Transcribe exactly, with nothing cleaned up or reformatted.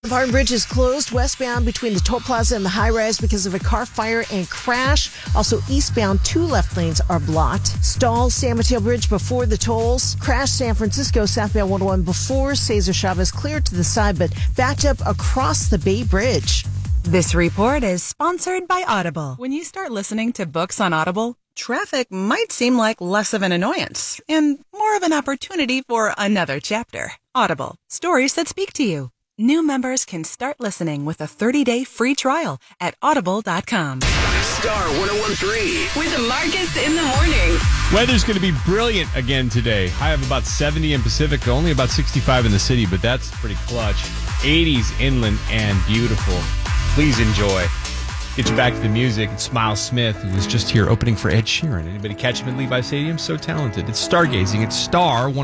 Varn Bridge is closed westbound between the toll plaza and the high rise because of a car fire and crash. Also eastbound, two left lanes are blocked. Stall San Mateo Bridge before the tolls. Crash San Francisco southbound one oh one before Cesar Chavez, cleared to the side but backed up across the Bay Bridge. This report is sponsored by Audible. When you start listening to books on Audible, traffic might seem like less of an annoyance and more of an opportunity for another chapter. Audible, stories that speak to you. New members can start listening with a thirty-day free trial at audible dot com. Star one oh one three with Marcus in the morning. Weather's going to be brilliant again today. High of about seventy in Pacific, only about sixty-five in the city, but that's pretty clutch. eighties inland and beautiful. Please enjoy. Get you back to the music. It's Miles Smith, who was just here opening for Ed Sheeran. Anybody catch him at Levi Stadium? So talented. It's stargazing. It's Star one oh one.